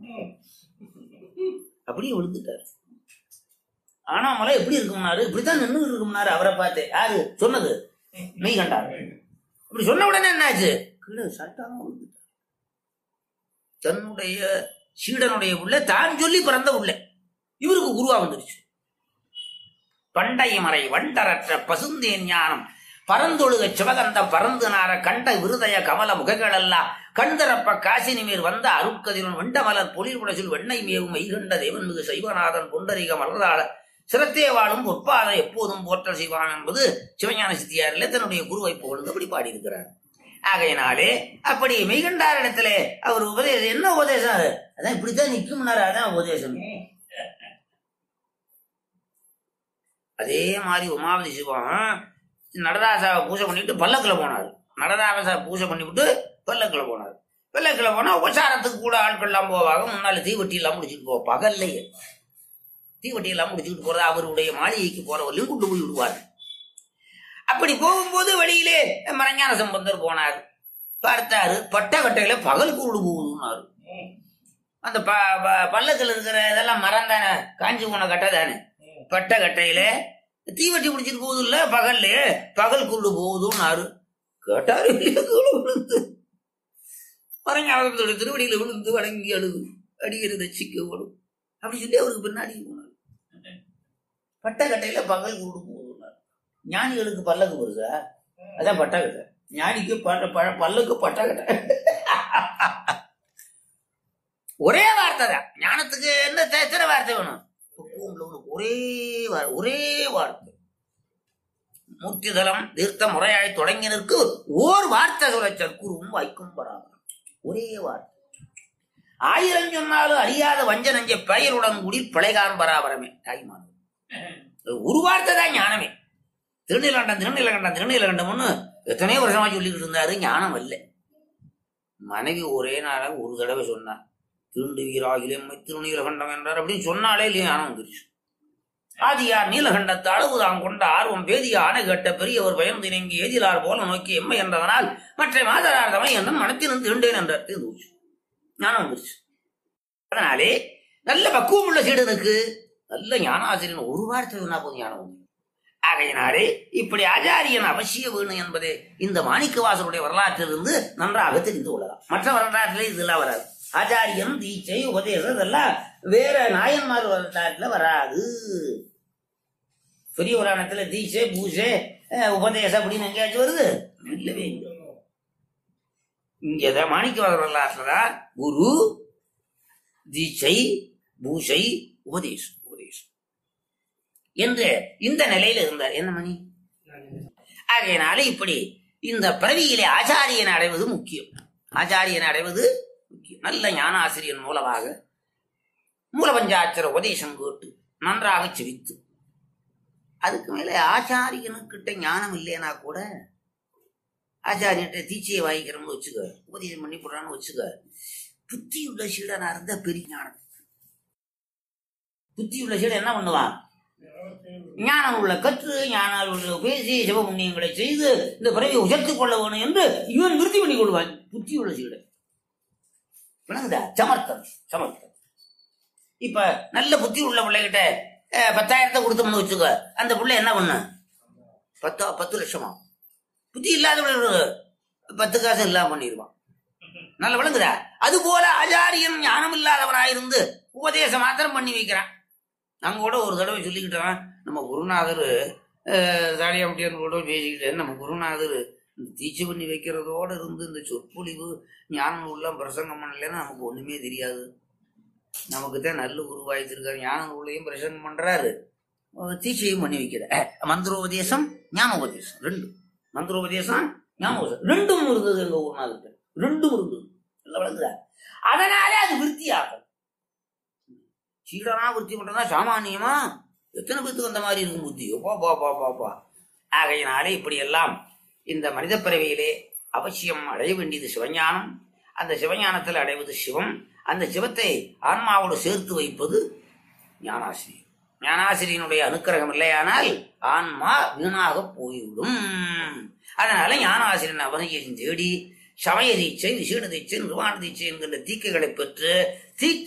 அப்படியே விழுந்துட்டாரு. ஆனாமலை எப்படி இருக்கும்னாரு, இப்படித்தான் நின்று இருக்கும்னாரு. அவரை பார்த்து யாரு சொன்னது? மெய் கண்டார். அப்படி சொன்ன உடனே என்னாச்சு? கீழே சட்டாம விழுந்துட்டார். தன்னுடைய சீடனுடைய உள்ள தான் சொல்லி பிறந்த உள்ள இவருக்கு குருவா வந்துருச்சு. பண்டைய மறை வண்டரற்ற பசுந்தேன் ஞானம் பரந்தொழுக சிவகந்தம் பரந்து நார கண்ட விருதய கமல முகங்களெல்லாம் கண்தரப்ப காசினிமேர் வந்த அருட்கதிரன் வெண்டமலர் பொழில்புடசில் வெண்ணை மேவும் மெய்கண்ட தேவன் மிகு சைவநாதன் பொண்டரிக மலர்தாள சிரத்தே வாழும் பொற்பாத எப்போதும் போற்றல் செய்வான் என்பது சிவஞான சித்தியாரில் தன்னுடைய குருவை புகழ்ந்து அப்படி பாடியிருக்கிறார். ஆகையினாலே அப்படி மெய்கண்டாரிடத்துல அவர் உபதேசம் என்ன உபதேசம்? அதான் இப்படித்தான் நிற்கும்னாரு. அதான் உபதேசம். அதே மாதிரி உமாவதி சிவம் நடராசாவை பூஜை பண்ணிட்டு பல்லக்கில் போனார். நடராசாவை பூஜை பண்ணிவிட்டு பல்லக்கில் போனார். பல்லக்கில் போனா உபசாரத்துக்கு கூட ஆட்கள் எல்லாம் போவாங்க. முன்னால தீவட்டி எல்லாம் முடிச்சுட்டு போவோம். பகல்லையே தீவட்டி எல்லாம் முடிச்சுக்கிட்டு போறது அவருடைய மாளிகைக்கு போறவர்களையும் கொண்டு போய் விடுவார். அப்படி போகும்போது வழியிலே மரஞான சம்பந்தர் போனார். பார்த்தாரு, பட்டக்கட்டையில பகல் கூடு போகுதுன்னாரு. அந்த பல்லக்கில் இருக்கிற இதெல்லாம் மரம் தானே, காஞ்சி போன கட்டை தானே. பட்டக்கட்டையில தீவட்டி பிடிச்சிட்டு போகுது இல்ல, பகல்ல பகல் கூடு போகுதுன்னாரு. கேட்டாரு, விழுந்து மரஞானத்தோட திருவடியில விழுந்து வணங்கி அழுது அடிக்கிறது சிக்க ஓடும் அப்படி சொல்லி அவருக்கு பின்னாடி போனார். பட்டக்கட்டையில பகல் கூடு போகுதுன்னாரு. ஞானிகளுக்கு பல்லக்கு வருதா? அதான் பட்டக்கட்டை. ஞானிக்கு பல்லுக்கு பட்டக்கட்டை. ஒரே வார்த்தை தான். ஞானத்துக்கு என்ன எத்தனை வார்த்தை வேணும்? ஒரே வார்த்தை. மூர்த்திதலம் தீர்த்த முறையாய் தொடங்கினருக்கு ஓர் வார்த்தை சொல்ல சற்குருவும் வைக்கும் பராமரம். ஒரே வார்த்தை. 1000 சொன்னாலும் அறியாத வஞ்ச நஞ்ச பெயருடன் கூடி பிழைகான் பராபரமே தாய்மான. ஒரு வார்த்தை தான் ஞானமே. திருநீலகண்டம் எத்தனையோ வருஷமா சொல்லிக்கிட்டு இருந்தாரு. ஞானம் அல்ல. மனைவி ஒரே நாள ஒரு தடவை சொன்னார், திருண்டு வீராகிலே திருநீலகண்டம் என்றார். அப்படின்னு சொன்னாலே இல்லையா ஞானம் வந்துருச்சு. ஆதியார் நீலகண்டத்து அளவுதான் கொண்ட ஆர்வம் பேதிய ஆணை கேட்ட பெரியவர் பயந்து இணங்கி ஏதிலார் போல நோக்கி எம்மை என்றதனால் மற்ற மாதரார் தமை என்னும் மனத்தினும் திருண்டேன் என்றார். தீர்ந்துச்சு. ஞானம் வந்துருச்சு. அதனாலே நல்ல பக்குவம் உள்ள சீடனுக்கு நல்ல ஞானாசிரியன் ஒரு வார்த்தை சொன்னா போதும் ஞானம் வந்து. ஆகையினாலே இப்படி ஆச்சாரியன் அவசிய வேணும் என்பதே இந்த மாணிக்கவாசருடைய வரலாற்றிலிருந்து நன்றாக தெரிந்து கொள்ளலாம். மற்ற வரலாற்றிலே இதெல்லாம் வராது. ஆச்சாரியன் தீட்சை உபதேசம் இதெல்லாம் வேற நாயன்மார் வரலாற்றுல வராது. பெரிய புராணத்துல தீட்சை பூஜை உபதேசம் அப்படின்னு எங்கேயாச்சும் வருது? இல்லவே இல்லை. இங்க மாணிக்கவாசர் வரலாற்றுலதான் குரு தீட்சை பூஜை உபதேசம் என்று இந்த நிலையில இருந்தார். என்ன மணி? ஆகையினால இப்படி இந்த பிறவியிலே ஆச்சாரியனை அடைவது முக்கியம். ஆச்சாரியனை அடைவது முக்கியம். நல்ல ஞான ஆசிரியன் மூலமாக மூலபஞ்சாட்சர உபதேசம் கேட்டு நன்றாக செவித்து, அதுக்கு மேல ஆச்சாரியனுக்கிட்ட ஞானம் இல்லைன்னா கூட ஆச்சாரியன்கிட்ட தீட்சையை வாங்கிக்கிறோம்னு வச்சுக்க, உபதேசம் பண்ணி போடுறான்னு வச்சுக்க, புத்தியுள்ள சீடனா இருந்தா பெரிய ஞானம். புத்தியுள்ள சீடன் என்ன பண்ணுவான்? ஞானம் உள்ள கற்று ஞானம் உள்ள பேசி சிவபுண்ணியங்களை செய்து இந்த பிறவியை உயர்த்திக் கொள்ள வேணும் என்று இவன் விருத்தி பண்ணி கொள்வான். புத்தியுள்ள சீடன் சமர்த்தம். இப்ப நல்ல புத்தி உள்ள பிள்ளைகிட்ட 10,000 கொடுத்தோம்னு வச்சுக்க, அந்த பிள்ளை என்ன பண்ண 10 லட்சமா? புத்தி இல்லாத 10 காசு இல்லாம பண்ணிடுவான். நல்ல விளங்குதா? அது போல ஆச்சாரியன் ஞானம் இல்லாதவராயிருந்து உபதேசம் மாத்திரம் பண்ணி வைக்கிறான். நாங்க கூட ஒரு தடவை சொல்லிக்கிட்டோம், நம்ம குருநாதர் தாலியாமட்டியான்னு கூட பேசிக்கிட்டேன். நம்ம குருநாதர் இந்த தீட்சை பண்ணி வைக்கிறதோடு இருந்து இந்த சொற்பொழிவு ஞானம் உள்ள பிரசங்கம் பண்ணலன்னா நமக்கு ஒண்ணுமே தெரியாது. நமக்கு தான் நல்ல உருவாய்த்திருக்காரு. ஞானம் உள்ளையும் பிரசங்கம் பண்றாரு, தீட்சையும் பண்ணி வைக்கிற. மந்திரோபதேசம் ஞானோபதேசம் ரெண்டும். மந்திரோபதேசம் ஞானோபதேசம் ரெண்டும் இருந்தது எங்க குருநாதர்கிட்ட. ரெண்டும் இருந்தது. நல்லா வளர்ந்துடா. அதனாலே அது விருத்தியாகும். சீடனா விருத்தி பண்றதா சாமானியமா? எத்தனை பேருக்கு அந்த மாதிரி இருக்கும் புத்தி? பாப்பா. ஆகையினாலே இப்படி எல்லாம் இந்த மனித பிறவியிலே அவசியம் அடைய வேண்டியது சிவஞானம். அந்த சிவஞானத்தில் அடைவது சிவம். அந்த சிவத்தை ஆன்மாவோடு சேர்த்து வைப்பது ஞானாசிரியர். ஞானாசிரியனுடைய அனுக்கிரகம் இல்லையானால் ஆன்மா வீணாக போய்விடும். அதனால ஞானாசிரியன் அவசியம் தேடி சமய தீட்சை, விசேட தீட்சை, நிர்வாண தீட்சை என்கின்ற தீக்கைகளை பெற்று